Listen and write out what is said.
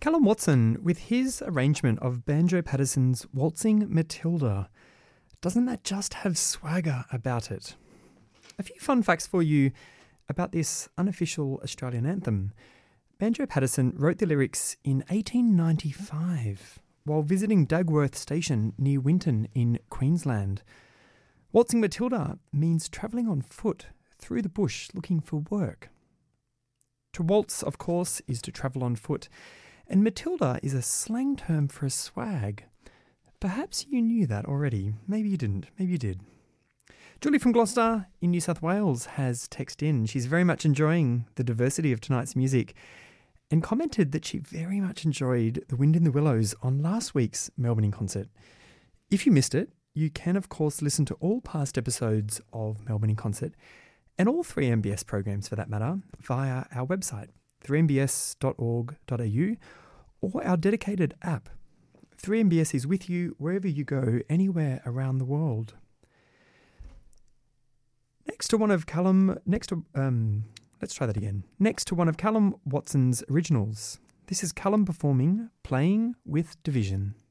Callum Watson with his arrangement of Banjo Paterson's Waltzing Matilda. Doesn't that just have swagger about it? A few fun facts for you about this unofficial Australian anthem. Banjo Paterson wrote the lyrics in 1895 while visiting Dagworth Station near Winton in Queensland. Waltzing Matilda means travelling on foot through the bush looking for work. To waltz, of course, is to travel on foot, and Matilda is a slang term for a swag. Perhaps you knew that already. Maybe you didn't. Maybe you did. Julie from Gloucester in New South Wales has texted in. She's very much enjoying the diversity of tonight's music and commented that she very much enjoyed The Wind in the Willows on last week's Melbourne in Concert. If you missed it, you can, of course, listen to all past episodes of Melbourne in Concert and all 3MBS programs for that matter via our website, 3mbs.org.au, or our dedicated app. 3MBS is with you wherever you go, anywhere around the world. Next to one of Callum Watson's originals, this is Callum performing Playing with Division.